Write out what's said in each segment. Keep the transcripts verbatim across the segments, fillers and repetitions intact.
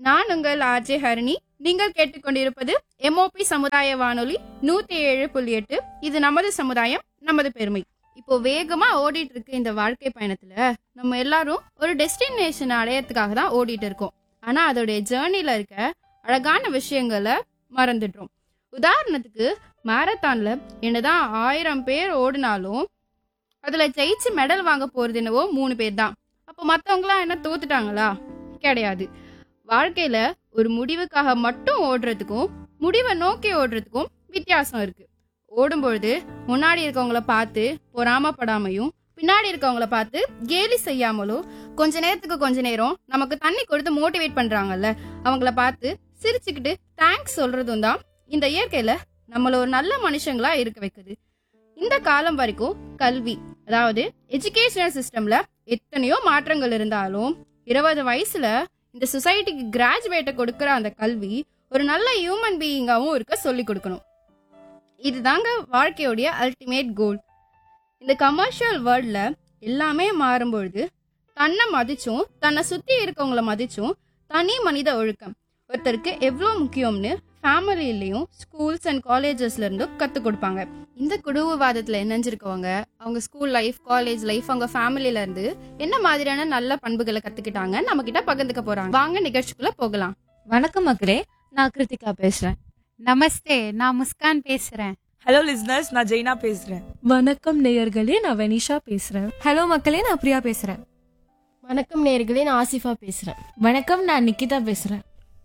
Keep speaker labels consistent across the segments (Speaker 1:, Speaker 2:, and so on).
Speaker 1: நான் உங்கள் ஆர்ஜே ஹரிணி. நீங்கள் கேட்டுக்கொண்டிருப்பது எம்ஓபி சமுதாய வானொலி நூத்தி ஏழு புள்ளி எட்டு. இது நமது சமுதாயம், நமது பெருமை. இப்போ வேகமா ஓடிட்டு இருக்கு இந்த வாழ்க்கை பயணத்துல நம்ம எல்லாரும் ஒரு டெஸ்டினேஷன் அடையறதுக்காக தான் ஓடிட்டு இருக்கோம். ஆனா அதோடைய ஜேர்னில இருக்க அழகான விஷயங்களை மறந்துடுறோம். உதாரணத்துக்கு மாரத்தான்ல என்னதான் ஆயிரம் பேர் ஓடினாலும் அதுல ஜெயிச்சு மெடல் வாங்க போறது என்னவோ மூணு பேர் தான். அப்போ மத்தவங்களாம் என்ன தோத்துட்டாங்களா? கிடையாது. வாழ்க்கையில ஒரு முடிவுக்காக மட்டும் ஓடுறதுக்கும் முடிவை நோக்கி ஓடுறதுக்கும் வித்தியாசம் இருக்கு. ஓடும்பொழுது முன்னாடி இருக்கவங்கள பார்த்து பொறாமப்படாமையும் பின்னாடி இருக்கவங்கள பார்த்து கேலி செய்யாமலும் கொஞ்ச நேரத்துக்கு கொஞ்ச நேரம் நமக்கு தண்ணி கொடுத்து மோட்டிவேட் பண்றாங்கல்ல, அவங்கள பார்த்து சிரிச்சுக்கிட்டு தேங்க்ஸ் சொல்றதும் தான் இந்த இயற்கையில நம்மள ஒரு நல்ல மனுஷங்களா இருக்க வைக்குது. இந்த காலம் வரைக்கும் கல்வி, அதாவது எஜுகேஷனல் சிஸ்டம்ல எத்தனையோ மாற்றங்கள் இருந்தாலும் இருபது வயசுல இந்த சொசைட்டிக்கு கிராஜுவேட்டை கொடுக்கற அந்த கல்வி ஒரு நல்ல ஹியூமன் பீயிங்காவும் இருக்க சொல்லி கொடுக்கணும். இதுதாங்க வாழ்க்கையோடைய அல்டிமேட் கோல். இந்த கமர்ஷியல் வேர்ல்ட்ல எல்லாமே மாறும்பொழுது தன்னை மதிச்சும் தன்னை சுத்தி இருக்கவங்கள மதிச்சும் தனி மனித ஒழுக்கம் ஒருத்தருக்கு எவ்வளோ முக்கியம்னு ஃபேமிலிலையும் ஸ்கூல்ஸ் அண்ட் காலேஜஸ்ல இருந்தும் கற்றுக் கொடுப்பாங்க. இந்த குடும்பவாதத்துல இணைஞ்சிருக்கவங்க அவங்க ஸ்கூல் லைஃப், காலேஜ் லைஃப், அவங்க ஃபேமிலில இருந்து என்ன மாதிரியான நல்ல பண்புகளை கத்துக்கிட்டாங்க நம்ம கிட்ட பகிர்ந்துக்க போறாங்க. வாங்க நிகழ்ச்சிக்குள்ள போகலாம்.
Speaker 2: வணக்கம் மக்களே, நான் கிருத்திகா பேசுறேன்.
Speaker 3: நமஸ்தே, நான் முஸ்கான் பேசுறேன்.
Speaker 4: ஹலோ லிஸ்னர்ஸ், நான் ஜெய்னா பேசுறேன்.
Speaker 5: வணக்கம் நேயர்களே, நான் வெனிஷா பேசுறேன்.
Speaker 6: ஹலோ மக்களே, நான் பிரியா பேசுறேன்.
Speaker 7: வணக்கம் நேயர்களே, நான் ஆசிஃபா பேசுறேன்.
Speaker 2: வணக்கம், நான் நிக்கிதா பேசுறேன்.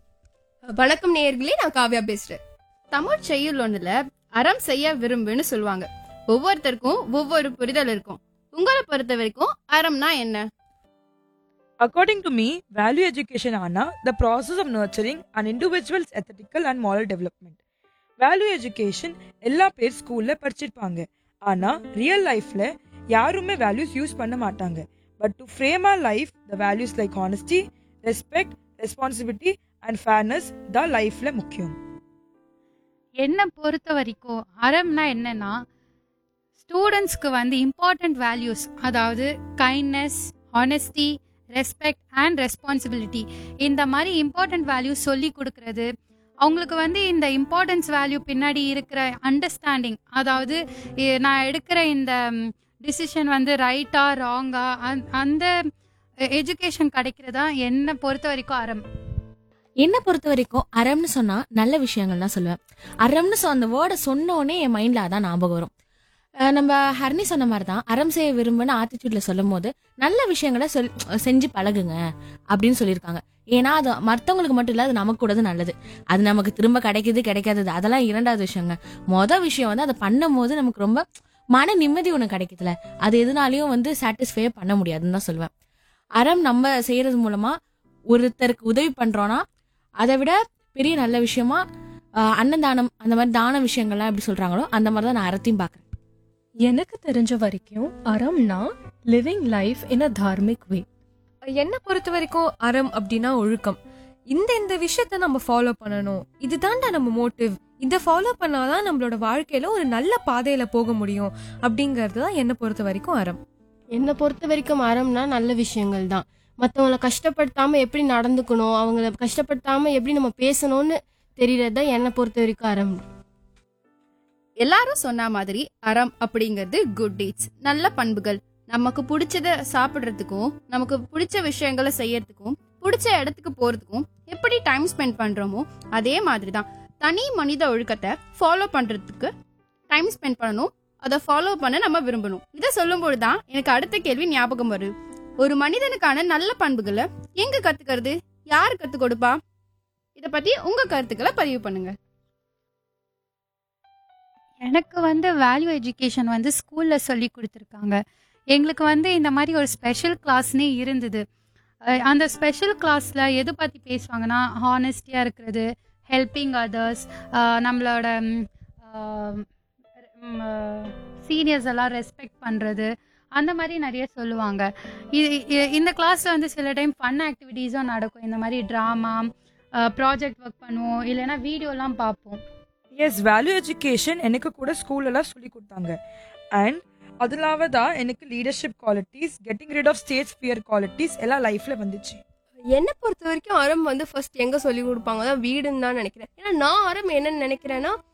Speaker 8: வணக்கம் நேயர்களே, நான் காவ்யா பேசுறேன்.
Speaker 1: தமிழ் செய்யுள் ஒண்ணுல அறம் செய்ய விரும்புன்னு சொல்லுவாங்க. ஒவ்வொருத்தருக்கும் ஒவ்வொரு புரிதல் இருக்கும். உங்களை பொறுத்த வரைக்கும் அறம்னா என்ன?
Speaker 4: According to me, value education ஆனா the process of nurturing an individual's ethical and moral development. Value education எல்லா பேர் ஸ்கூல்ல படிச்சிருப்பாங்க. ஆனா ரியல் லைஃப்ல யாருமே வேல்யூஸ் யூஸ் பண்ண மாட்டாங்க. But to frame our life, the values like honesty, respect, responsibility and fairness தான் லைஃப்ல முக்கியம்.
Speaker 3: என்னை பொறுத்த வரைக்கும் அறம்னா என்னன்னா, ஸ்டூடெண்ட்ஸ்க்கு வந்து இம்பார்ட்டன்ட் வேல்யூஸ், அதாவது kindness, honesty, respect and responsibility, இந்த மாதிரி இம்பார்ட்டன்ட் வேல்யூஸ் சொல்லி கொடுக்கறது. அவங்களுக்கு வந்து இந்த இம்பார்ட்டன்ஸ் வேல்யூ பின்னாடி இருக்கிற அண்டர்ஸ்டாண்டிங், அதாவது நான் எடுக்கிற இந்த டிசிஷன் வந்து ரைட்டா ராங்கா, அந்த எஜுகேஷன் கிடைக்கிறதா என்னை பொறுத்த வரைக்கும் அறம்.
Speaker 2: என்ன பொறுத்த வரைக்கும் அறம்னு சொன்னா நல்ல விஷயங்கள் தான் சொல்லுவேன். அறம்னு சொ அந்த வேர்டை சொன்னோடனே என் மைண்ட்ல அதான் ஞாபகம் வரும். நம்ம ஹர்னி சொன்ன மாதிரி தான் அறம் செய்ய விரும்புன்னு ஆட்டிடியூட்ல சொல்லும் போது நல்ல விஷயங்களை சொல் செஞ்சு பழகுங்க அப்படின்னு சொல்லியிருக்காங்க. ஏன்னா அது மற்றவங்களுக்கு மட்டும் இல்லை, அது நமக்கு கூட நல்லது. அது நமக்கு திரும்ப கிடைக்குது கிடைக்காதது அதெல்லாம் இரண்டாவது விஷயங்க. மொதல் விஷயம் வந்து அதை பண்ணும் போது நமக்கு ரொம்ப மன நிம்மதி ஒன்று கிடைக்குதுல, அது எதுனாலையும் வந்து சாட்டிஸ்ஃபை பண்ண முடியாதுன்னு தான் சொல்லுவேன். அறம் நம்ம செய்யறது மூலமா ஒருத்தருக்கு உதவி பண்றோம்னா அதை விட பெரிய நல்ல விஷயமா அன்னதானம், அந்த மாதிரி தான விஷயங்கள்லாம் எப்படி சொல்றாங்களோ அந்த மாதிரி தான் நான் அறத்தையும் பார்க்குறேன்.
Speaker 5: எனக்கு தெரிஞ்ச வரைக்கும் அறம்னா லிவிங் லைஃப் இன் அ தார்மிக் வே.
Speaker 6: என்னை பொறுத்த வரைக்கும் அறம் அப்படின்னா ஒழுக்கம். இந்த இந்த விஷயத்த நம்ம ஃபாலோ பண்ணணும், இதுதான்டா நம்ம மோட்டிவ், இதை ஃபாலோ பண்ணாதான் நம்மளோட வாழ்க்கையில ஒரு நல்ல பாதையில போக முடியும் அப்படிங்கிறது தான் என்னை பொறுத்த வரைக்கும் அறம்.
Speaker 7: என்னை பொறுத்த வரைக்கும் அறம்னா நல்ல விஷயங்கள் தான். மற்றவங்கள கஷ்டப்படுத்தாம எப்படி நடந்துக்கணும், அவங்கள கஷ்டப்படுத்தாம எப்படி நம்ம பேசணும்னு தெரியறது தான் என்னை பொறுத்த வரைக்கும் அறம்.
Speaker 1: எல்லாரும் சொன்ன மாதிரி அறம் அப்படிங்கிறது குட் டீட்ஸ், நல்ல பண்புகள். நமக்கு பிடிச்சத சாப்பிடுறதுக்கும் நமக்கு பிடிச்ச விஷயங்களை செய்யறதுக்கும் பிடிச்ச இடத்துக்கு போறதுக்கும் எப்படி டைம் ஸ்பெண்ட் பண்றோமோ அதே மாதிரி தான் தனி மனித ஒழுக்கத்தை ஃபாலோ பண்றதுக்கு டைம் ஸ்பெண்ட் பண்ணணும். அதை ஃபாலோ பண்ண நம்ம விரும்பணும். இதை சொல்லும்போது தான் எனக்கு அடுத்த கேள்வி ஞாபகம் வருது. ஒரு மனிதனுக்கான நல்ல பண்புகளை எங்க கத்துக்கிறது, யாரு கத்து கொடுப்பா? இத பத்தி உங்க கருத்துக்களை பதிவு பண்ணுங்க.
Speaker 3: எனக்கு வந்து வேல்யூ எஜுகேஷன் வந்து ஸ்கூலில் சொல்லி கொடுத்துருக்காங்க. எங்களுக்கு வந்து இந்த மாதிரி ஒரு ஸ்பெஷல் கிளாஸ்னே இருந்தது. அந்த ஸ்பெஷல் கிளாஸில் எது பற்றி பேசுவாங்கன்னா, ஹானஸ்டியாக இருக்கிறது, ஹெல்பிங் அதர்ஸ், நம்மளோட சீனியர்ஸ் எல்லாம் ரெஸ்பெக்ட் பண்ணுறது, அந்த மாதிரி நிறைய சொல்லுவாங்க. இது இந்த கிளாஸில் வந்து சில டைம் ஃபன் ஆக்டிவிட்டீஸும் நடக்கும். இந்த மாதிரி ட்ராமா, ப்ராஜெக்ட் ஒர்க் பண்ணுவோம், இல்லைன்னா வீடியோலாம் பார்ப்போம்.
Speaker 4: எஸ், வேல்யூ எஜுகேஷன் எனக்கு கூட ஸ்கூல்லலாம் சொல்லி கொடுத்தாங்க. அண்ட் அதனால தான் எனக்கு leadership qualities, getting rid of stage fear qualities எல்லாம் லைஃப்பில் வந்துச்சு.
Speaker 8: என்னை பொறுத்த வரைக்கும் அறம் வந்து ஃபர்ஸ்ட் எங்க சொல்லி கொடுப்பாங்க தான் வீடுன்னு தான் நினைக்கிறேன். ஏன்னா நான் அறம் என்னன்னு நினைக்கிறேன்னா